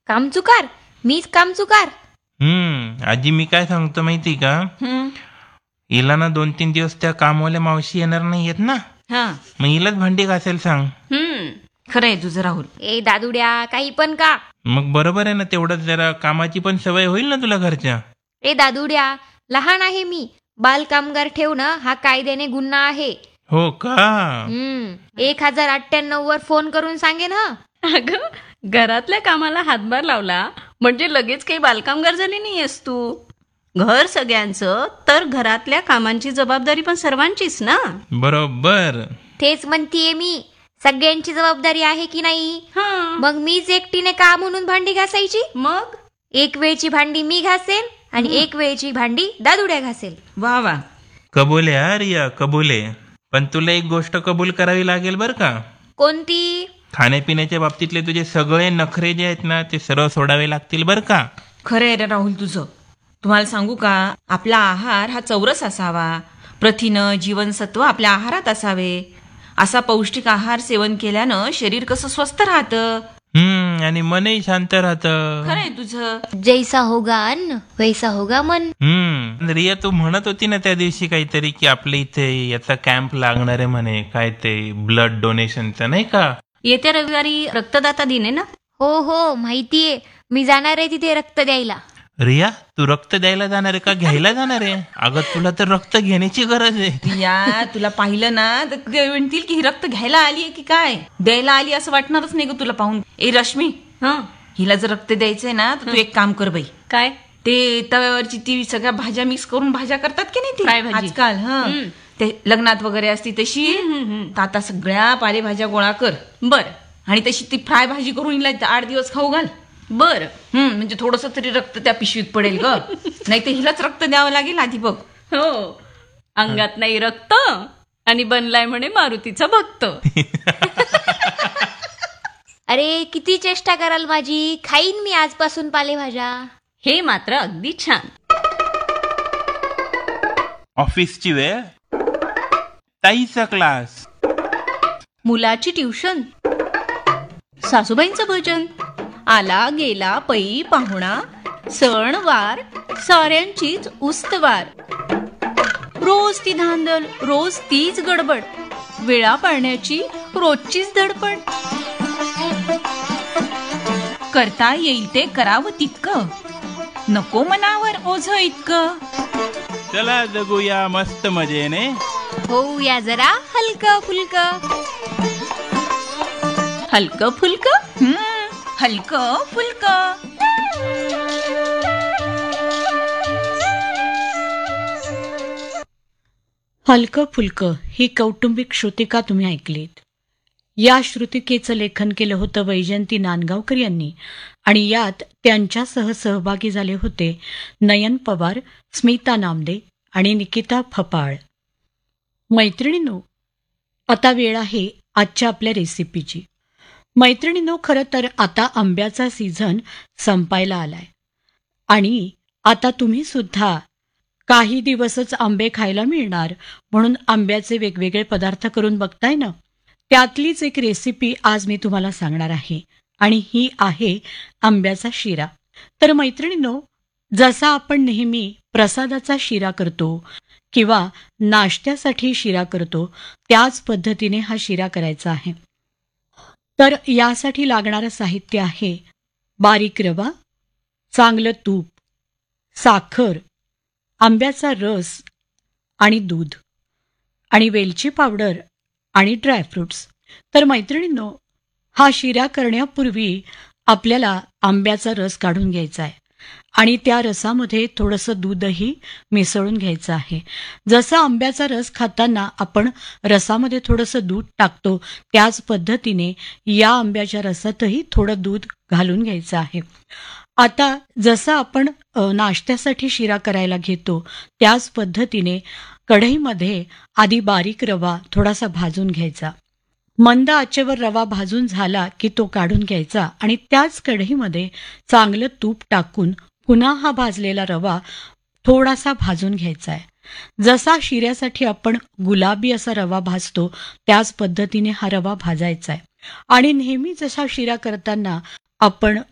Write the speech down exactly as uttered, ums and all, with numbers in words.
कामचुकार? मीच कामचुकार? हम्म आजी मी काय सांगतो माहिती का, हिला ना दोन तीन दिवस त्या कामवाल्या मावशी येणार नाही येत ना, हा मग हिलाच भांडी घासायला सांग. हम्म खरंय तुझं राहुल. ए दादुड्या, काही पण का? मग बरोबर आहे ना, तेवढंच जरा कामाची पण सवय होईल ना तुला घरच्या. ए दादुड्या, लहान आहे मी. बाल कामगार ठेवणं हा कायद्याने गुन्हा आहे. हो का? हम्म एक हजार अठ्ठ्याण्णव वर फोन करून सांगेन हा. अगं घरातल्या कामाला हातभार लावला म्हणजे लगेच काही बालकामगार झाली नाहीयेस तू. घर सगळ्यांचं तर घरातल्या कामांची जबाबदारी पण सर्वांचीच ना. बरोबर. तेच म्हणतीये मी, सगळ्यांची जबाबदारी आहे की नाही. हा मग मीच एकटीने का म्हणून भांडी घासायची? मग एक वेळची भांडी मी घासेल आणि एक वेळची भांडी दादुड्या घासेल. वा वा. कबूल आहे हा रिया, कबूल आहे. पण तुला एक गोष्ट कबूल करावी लागेल बर का. कोणती? खाण्यापिण्याच्या बाबतीतले तुझे सगळे नखरे जे आहेत ना ते सर्व सोडावे लागतील बर का. खरं आहे रे राहुल तुझं. तुम्हाला सांगू का, आपला आहार हा चौरस असावा. प्रथिनं जीवनसत्व आपल्या आहारात असावे. असा पौष्टिक आहार सेवन केल्यानं शरीर कसं स्वस्थ राहतं. हम्म आणि मनही शांत राहतं. खरंय तुझं. जैसा होगा अन्न वैसा होगा मन. हम्म रिया तू म्हणत होती ना त्या दिवशी काहीतरी की आपल्या इथे याचा कॅम्प लागणार आहे म्हणे, काय ते ब्लड डोनेशनचा नाही का. येत्या रविवारी रक्तदाता दिन आहे ना. हो हो माहितीये, मी जाणार आहे तिथे रक्त द्यायला. रिया तू रक्त द्यायला जाणार आहे का घ्यायला जाणार आहे? अगं तुला तर रक्त घेण्याची गरज आहे. या तुला पाहिलं ना तर ते म्हणतील की ही रक्त घ्यायला आली आहे की काय, द्यायला आली असं वाटणारच नाही ग तुला पाहून. ए रश्मी, हा हिला जर रक्त द्यायचंय ना तर तू एक काम कर बाई. काय? ते तव्यावरची ती सगळ्या भाज्या मिक्स करून भाज्या करतात की नाही ती आजकाल, हा ते लग्नात वगैरे असती तशी, तर आता सगळ्या पालेभाज्या गोळा कर. बर. आणि तशी ती फ्राय भाजी करून हिला आठ दिवस खाऊ घाल. बर. हम्म म्हणजे थोडस तरी रक्त त्या पिशवीत पडेल ग. नाही तर हिलाच रक्त द्यावं लागेल आधी बघ. हो, अंगात नाही रक्त आणि बनलाय म्हणे मारुतीचा भक्त. अरे किती चेष्टा कराल माझी, खाईन मी आजपासून पालेभाज्या. हे मात्र अगदी छान. ऑफिसची वेळ, ताईचा क्लास, मुलाची ट्युशन, सासूबाईंचं भजन, आला गेला पै पाहुणा, सण वार साऱ्यांचीच उस्तवार. रोज ती धांदल, रोज तीच गडबड, वेळा पाळण्याची रोजचीच धडपड. करता येईल ते करावं तितकं, नको मनावर ओझ इतकं. चला जगूया मस्त मजेने, होऊया जरा हलकं फुलकं. हलकं फुलकं. हम्म हलकं फुलकं. हलकं फुलकं ही कौटुंबिक श्रुतिका तुम्ही ऐकलीत. या श्रुतिकेचं लेखन केलं होतं वैजयंती नांदगावकर यांनी आणि यात त्यांच्यासह सहभागी झाले होते नयन पवार, स्मिता नामदे आणि निकिता फपाळ. मैत्रिणींनो, आता वेळ आहे आजच्या आपल्या रेसिपीची. मैत्रिणींनो, खरं तर आता आंब्याचा सीझन संपायला आलाय आणि आता तुम्ही सुद्धा काही दिवसच आंबे खायला मिळणार म्हणून आंब्याचे वेगवेगळे पदार्थ करून बघताय ना. त्यातलीच एक रेसिपी आज मी तुम्हाला सांगणार आहे आणि ही आहे आंब्याचा शिरा. तर मैत्रिणींनो, जसा आपण नेहमी प्रसादाचा शिरा करतो किंवा नाश्त्यासाठी शिरा करतो त्याच पद्धतीने हा शिरा करायचा आहे. तर यासाठी लागणारं साहित्य आहे बारीक रवा, चांगलं तूप, साखर, आंब्याचा रस आणि दूध आणि वेलची पावडर आणि ड्रायफ्रुट्स. तर मैत्रिणींनो, हा शिरा करण्यापूर्वी आपल्याला आंब्याचा रस काढून घ्यायचा आहे आणि त्या रसामध्ये थोडंसं दूधही मिसळून घ्यायचं आहे. जसं आंब्याचा रस खाताना आपण रसामध्ये थोडंसं दूध टाकतो त्याच पद्धतीने या आंब्याच्या रसातही थोडं दूध घालून घ्यायचं आहे. आता जसं आपण नाश्त्यासाठी शिरा करायला घेतो त्याच पद्धतीने कढईमध्ये आधी बारीक रवा थोडासा भाजून घ्यायचा. मंद आचेवर रवा भाजून झाला की तो काढून घ्यायचा आणि त्याच कढईमध्ये चांगलं तूप टाकून पुन्हा हा भाजलेला रवा थोडासा भाजून घ्यायचा आहे. जसा शिऱ्यासाठी आपण गुलाबी असा रवा भाजतो त्याच पद्धतीने हा रवा भाजायचा आहे. आणि नेहमी जसा शिरा करताना आपण